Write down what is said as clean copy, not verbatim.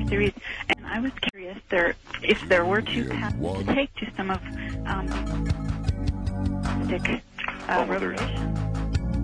series, and I was curious if there were two paths to take to some of stick revelation.